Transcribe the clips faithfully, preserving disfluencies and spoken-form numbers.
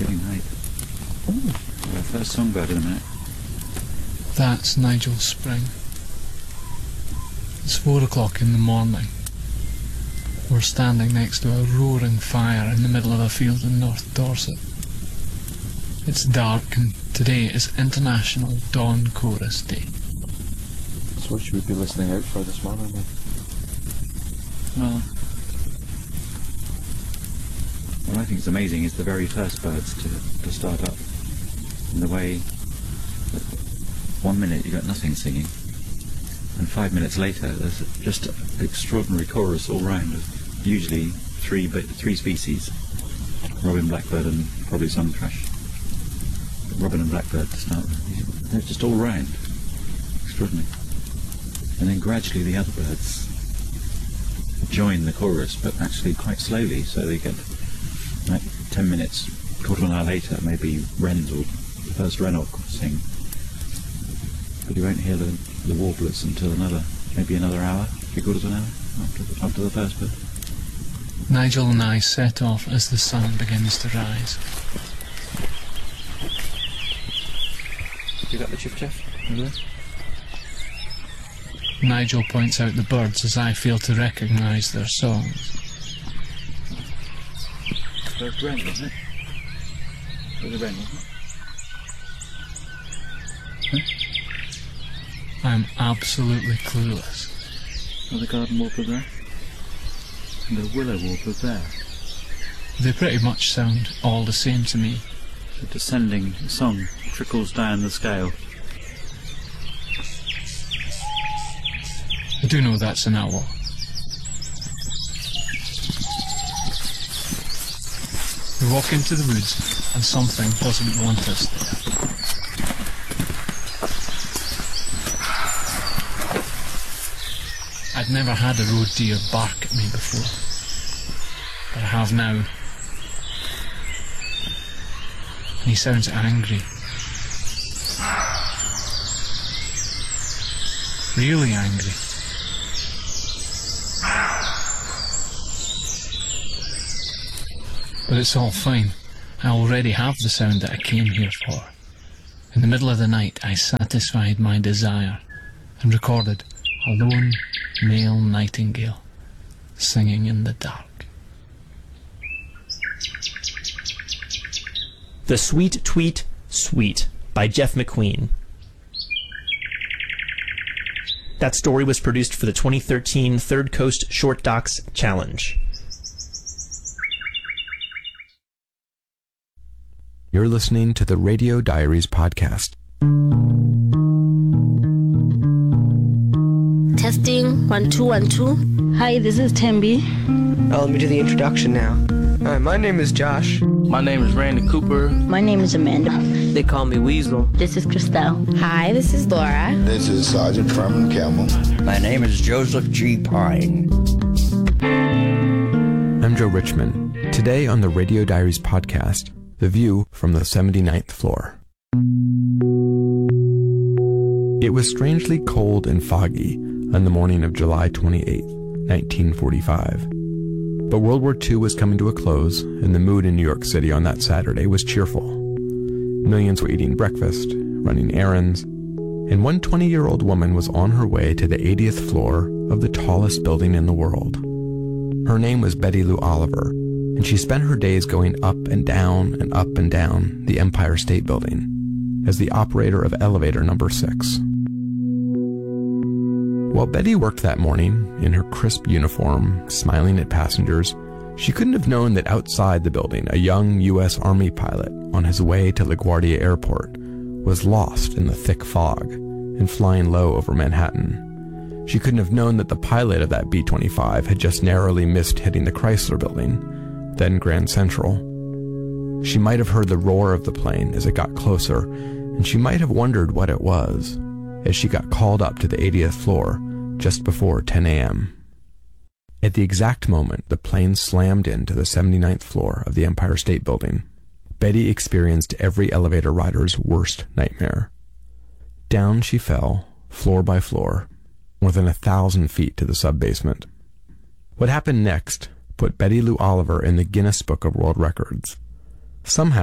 getting late. Ooh. Our first songbird in a minute. That's Nigel Spring. It's four o'clock in the morning. We're standing next to a roaring fire in the middle of a field in North Dorset. It's dark and today is International Dawn Chorus Day. So what should we be listening out for this morning then? Well, what I think is amazing is the very first birds to, to start up. In the way that one minute you got nothing singing, and five minutes later there's just an extraordinary chorus all round of usually three three species, robin, blackbird and probably some thrush. But robin and blackbird to start with. They're just all round. Extraordinary. And then gradually the other birds join the chorus, but actually quite slowly, so they get like ten minutes, quarter of an hour later, maybe wrens will, the first wren will sing. But you won't hear the, the warblers until another, maybe another hour, three quarters of an hour after the, after the first bird. Nigel and I set off as the sun begins to rise. You got the chiff chaff over there? Nigel points out the birds as I fail to recognise their songs. There's wren, wasn't it? There's a wren, wasn't it? Huh? I'm absolutely clueless. Are the garden warbler there? And the willow warbler there? They pretty much sound all the same to me. The descending song trickles down the scale. I do know that's an owl. We walk into the woods and something doesn't want us there. I'd never had a road deer bark at me before, but I have now. And he sounds angry. Really angry. But it's all fine. I already have the sound that I came here for. In the middle of the night, I satisfied my desire and recorded a lone male nightingale singing in the dark. The Sweet Tweet Sweet by Jeff McQueen. That story was produced for the twenty thirteen Third Coast Short Docs Challenge. You're listening to the Radio Diaries podcast. Testing, one, two, one, two. Hi, this is Tembi. Oh, let me do the introduction now. Hi, my name is Josh. My name is Randy Cooper. My name is Amanda. They call me Weasel. This is Christelle. Hi, this is Laura. This is Sergeant Truman Campbell. My name is Joseph G. Pine. I'm Joe Richmond. Today on the Radio Diaries podcast, the view from the seventy-ninth floor. It was strangely cold and foggy on the morning of July twenty-eighth, nineteen forty-five. But World War Two was coming to a close, and the mood in New York City on that Saturday was cheerful. Millions were eating breakfast, running errands, and one twenty-year-old woman was on her way to the eightieth floor of the tallest building in the world. Her name was Betty Lou Oliver, and she spent her days going up and down and up and down the Empire State Building as the operator of elevator number six. While Betty worked that morning, in her crisp uniform, smiling at passengers, she couldn't have known that outside the building, a young U S Army pilot on his way to LaGuardia Airport was lost in the thick fog and flying low over Manhattan. She couldn't have known that the pilot of that B twenty-five had just narrowly missed hitting the Chrysler Building, then Grand Central. She might have heard the roar of the plane as it got closer, and she might have wondered what it was as she got called up to the eightieth floor just before ten a.m. At the exact moment the plane slammed into the seventy-ninth floor of the Empire State Building, Betty experienced every elevator rider's worst nightmare. Down she fell, floor by floor, more than a thousand feet to the sub-basement. What happened next put Betty Lou Oliver in the Guinness Book of World Records. Somehow,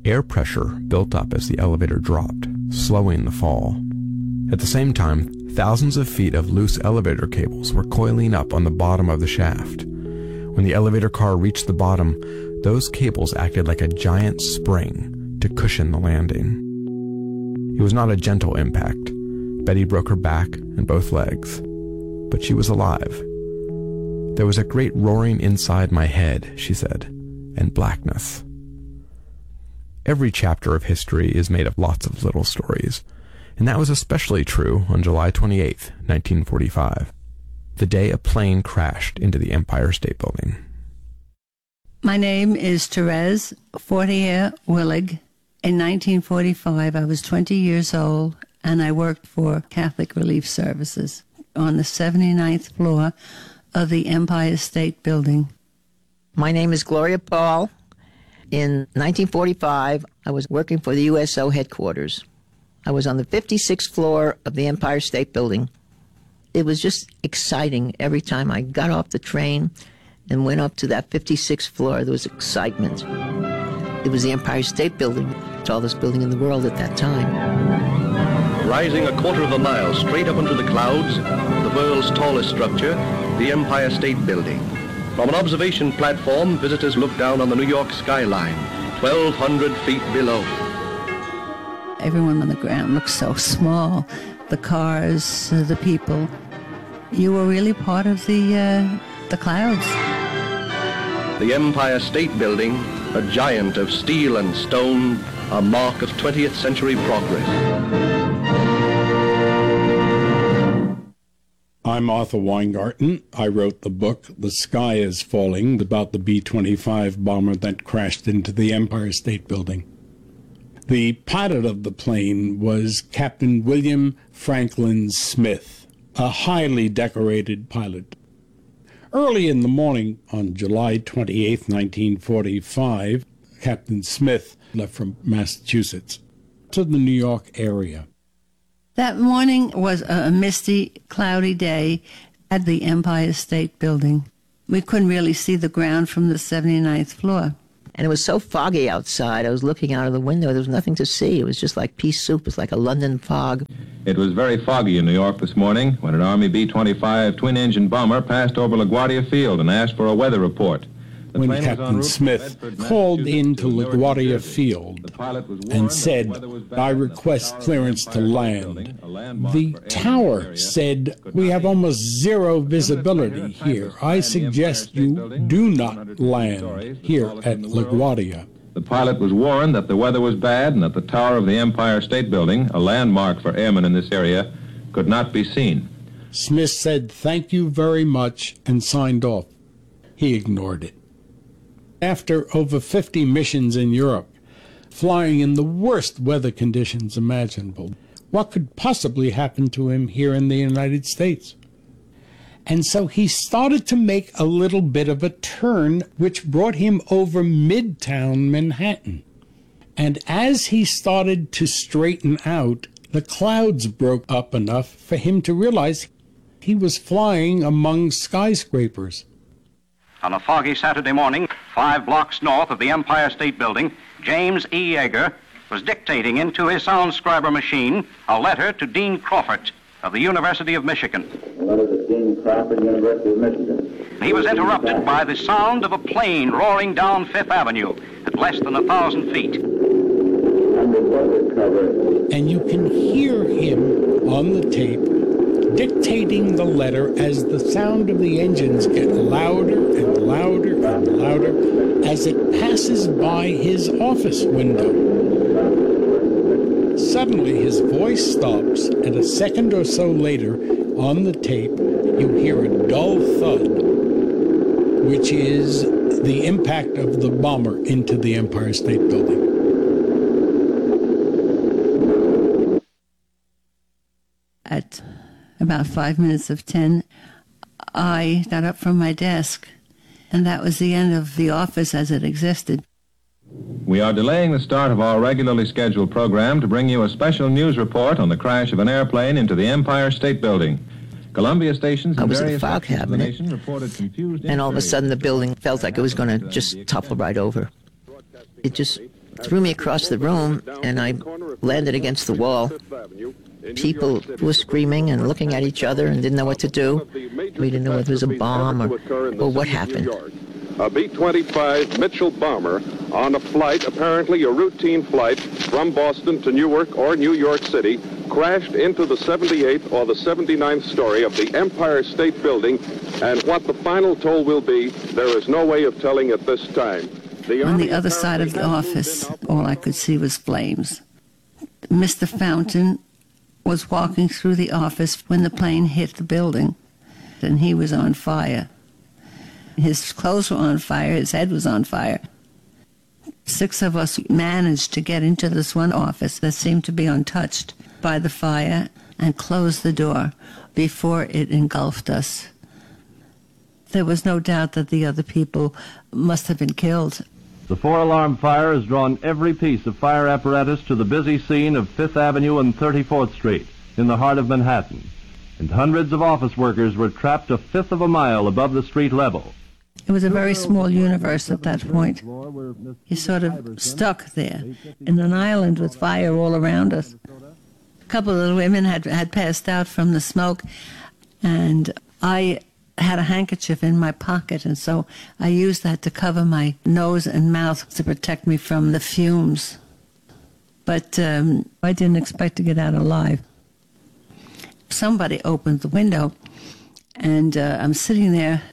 Air pressure built up as the elevator dropped, slowing the fall. At the same time, thousands of feet of loose elevator cables were coiling up on the bottom of the shaft. When the elevator car reached the bottom, those cables acted like a giant spring to cushion the landing. It was not a gentle impact. Betty broke her back and both legs, but she was alive. There was a great roaring inside my head, she said, and blackness. Every chapter of history is made of lots of little stories, and that was especially true on July twenty-eighth, nineteen forty-five, the day a plane crashed into the Empire State Building. My name is Therese Fortier Willig. In nineteen forty-five, I was twenty years old, and I worked for Catholic Relief Services on the seventy-ninth floor of the Empire State Building. My name is Gloria Paul. In nineteen forty-five, I was working for the U S O headquarters. I was on the fifty-sixth floor of the Empire State Building. It was just exciting every time I got off the train and went up to that fifty-sixth floor. There was excitement. It was the Empire State Building, the tallest building in the world at that time. Rising a quarter of a mile straight up into the clouds, the world's tallest structure, the Empire State Building. From an observation platform, visitors look down on the New York skyline, twelve hundred feet below. Everyone on the ground looked so small. The cars, uh, the people. You were really part of the, uh, the clouds. The Empire State Building, a giant of steel and stone, a mark of twentieth century progress. I'm Arthur Weingarten. I wrote the book, The Sky is Falling, about the B twenty-five bomber that crashed into the Empire State Building. The pilot of the plane was Captain William Franklin Smith, a highly decorated pilot. Early in the morning on July twenty-eighth, nineteen forty-five, Captain Smith left from Massachusetts to the New York area. That morning was a misty, cloudy day at the Empire State Building. We couldn't really see the ground from the seventy-ninth floor. And it was so foggy outside. I was looking out of the window. There was nothing to see. It was just like pea soup. It was like a London fog. It was very foggy in New York this morning when an Army B twenty-five twin-engine bomber passed over LaGuardia Field and asked for a weather report. When Captain Smith called into LaGuardia Field and said, "I request clearance to land," the tower said, "We have almost zero visibility here. I suggest you do not land here at LaGuardia." The pilot was warned that the weather was bad and that the tower of the Empire State Building, a landmark for airmen in this area, could not be seen. Smith said, "Thank you very much," and signed off. He ignored it. After over fifty missions in Europe, flying in the worst weather conditions imaginable, what could possibly happen to him here in the United States? And so he started to make a little bit of a turn, which brought him over Midtown Manhattan. And as he started to straighten out, the clouds broke up enough for him to realize he was flying among skyscrapers. On a foggy Saturday morning, five blocks north of the Empire State Building, James E. Yeager was dictating into his sound scriber machine a letter to Dean Crawford of the University of Michigan. Letter to Dean Crawford, University of Michigan. He was interrupted by the sound of a plane roaring down Fifth Avenue at less than a thousand feet. And you can hear him on the tape dictating the letter as the sound of the engines get louder and louder and louder as it passes by his office window. Suddenly his voice stops, and a second or so later, on the tape, you hear a dull thud, which is the impact of the bomber into the Empire State Building. At about five minutes of ten, I got up from my desk, and that was the end of the office as it existed. We are delaying the start of our regularly scheduled program to bring you a special news report on the crash of an airplane into the Empire State Building. Columbia stations in various sections of the nation reported confused and all of a sudden the building felt like it was going to just topple right over. It just threw me across the room, and I landed against the wall. People were screaming and looking at each other and didn't know what to do. We didn't know whether it was a bomb or, or what happened. A B twenty-five Mitchell bomber on a flight, apparently a routine flight from Boston to Newark or New York City, crashed into the seventy-eighth or the seventy-ninth story of the Empire State Building, and what the final toll will be, there is no way of telling at this time. The On the other side of the office, all I could see was flames. Mister Fountain was walking through the office when the plane hit the building, and he was on fire. His clothes were on fire, his head was on fire. Six of us managed to get into this one office that seemed to be untouched by the fire and close the door before it engulfed us. There was no doubt that the other people must have been killed. The four-alarm fire has drawn every piece of fire apparatus to the busy scene of Fifth Avenue and thirty-fourth Street in the heart of Manhattan, and hundreds of office workers were trapped a fifth of a mile above the street level. It was a very small universe at that point. You're sort of stuck there in an island with fire all around us. A couple of the women had, had passed out from the smoke, and I had a handkerchief in my pocket, and so I used that to cover my nose and mouth to protect me from the fumes. But um, I didn't expect to get out alive. Somebody opened the window, and uh, I'm sitting there,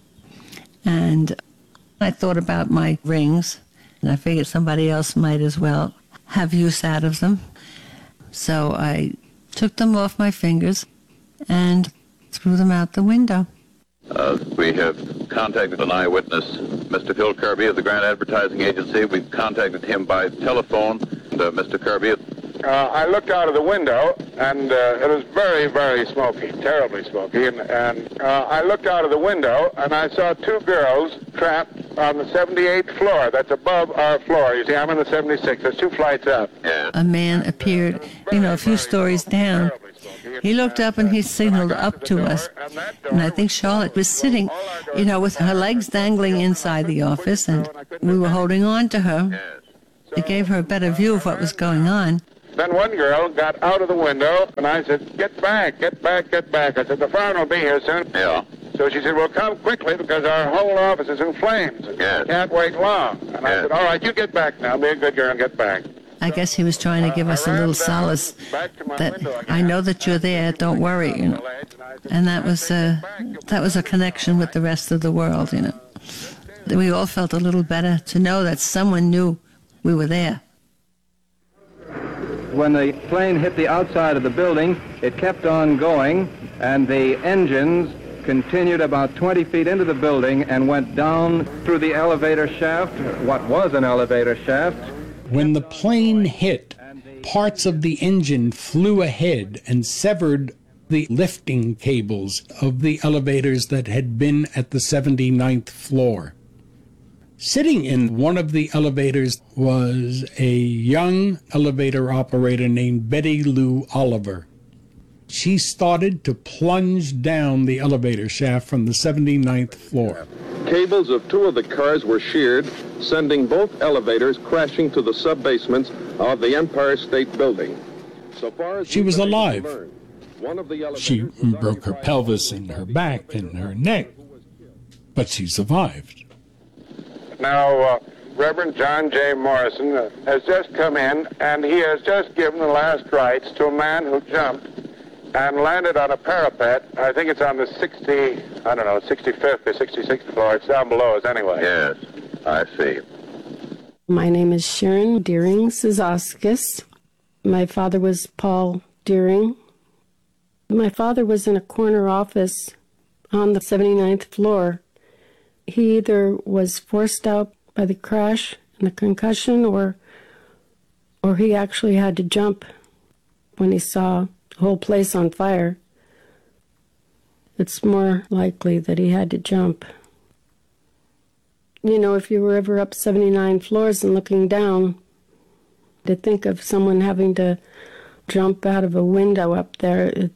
and I thought about my rings, and I figured somebody else might as well have use out of them. So I took them off my fingers and threw them out the window. Uh, we have contacted an eyewitness, Mister Phil Kirby of the Grant Advertising Agency. We've contacted him by telephone. And, uh, Mister Kirby. Uh, I looked out of the window, and uh, it was very, very smoky, terribly smoky. And, and uh, I looked out of the window, and I saw two girls trapped on the seventy-eighth floor. That's above our floor. You see, I'm in the seventy-sixth. There's two flights up. Yeah. A man appeared, you know, a few stories down. He looked up and he signaled up to us. And I think Charlotte was sitting, you know, with her legs dangling inside the office, and we were holding on to her. It gave her a better view of what was going on. Then one girl got out of the window, and I said, get back, get back, get back. I said, the fireman will be here soon. Yeah. So she said, well, come quickly, because our whole office is in flames. Yes. Can't wait long. And I Yes. said, all right, you get back now. Be a good girl and get back. I guess he was trying to give us a little solace that I know that you're there, don't worry, you know. And that was, uh, that was a connection with the rest of the world, you know. We all felt a little better to know that someone knew we were there. When the plane hit the outside of the building, it kept on going, and the engines continued about twenty feet into the building and went down through the elevator shaft, what was an elevator shaft. When the plane hit, parts of the engine flew ahead and severed the lifting cables of the elevators that had been at the seventy-ninth floor. Sitting in one of the elevators was a young elevator operator named Betty Lou Oliver. She started to plunge down the elevator shaft from the seventy-ninth floor. Cables of two of the cars were sheared, sending both elevators crashing to the sub-basements of the Empire State Building. So far as She was alive. learned, one of the She elevators broke her pelvis and her back and her neck, but she survived. Now, uh, Reverend John J. Morrison uh, has just come in, and he has just given the last rites to a man who jumped and landed on a parapet. I think it's on the sixty, I don't know, sixty-fifth or sixty-sixth floor. It's down below us anyway. Yes, I see. My name is Sharon Deering Sizauskas. My father was Paul Deering. My father was in a corner office on the seventy-ninth floor. He either was forced out by the crash and the concussion, or or he actually had to jump when he saw the whole place on fire. It's more likely that he had to jump. You know, if you were ever up seventy-nine floors and looking down, to think of someone having to jump out of a window up there, it,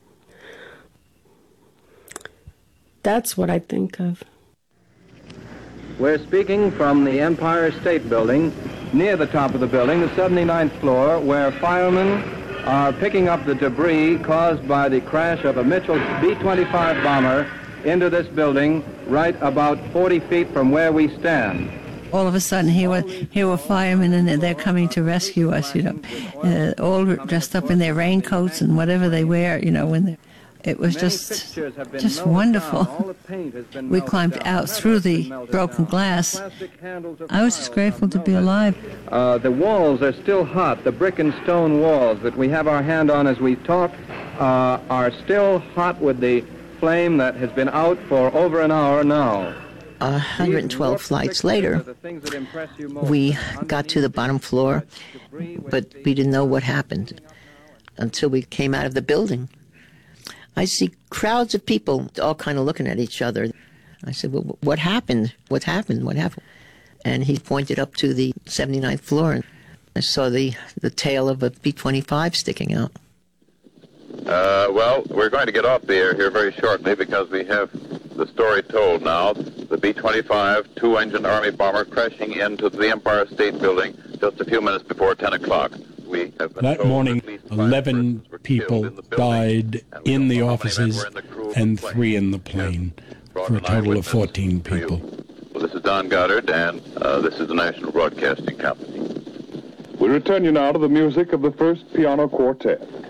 that's what I think of. We're speaking from the Empire State Building. near the top of the building, the seventy-ninth floor, where firemen are picking up the debris caused by the crash of a Mitchell B twenty-five bomber into this building right about forty feet from where we stand. All of a sudden, here were, here were firemen, and they're coming to rescue us, you know, uh, all dressed up in their raincoats and whatever they wear, you know, when they It was just, just wonderful. We climbed out through the broken glass. I was just grateful to be alive. Uh, the walls are still hot. The brick and stone walls that we have our hand on as we talk uh, are still hot with the flame that has been out for over an hour now. one hundred twelve flights later, we got to the bottom floor, but we didn't know what happened until we came out of the building. I see crowds of people all kind of looking at each other. I said, well, what happened? What happened? What happened? And he pointed up to the seventy-ninth floor, and I saw the, the tail of a B twenty-five sticking out. Uh, well, we're going to get off the air here very shortly because we have the story told now. The B twenty-five two-engine Army bomber crashing into the Empire State Building just a few minutes before ten o'clock. We have been that told morning, eleven people in died in the offices and three in the plane, for a total of fourteen people. Well, this is Don Goddard, and uh, this is the National Broadcasting Company. We return you now to the music of the first piano quartet.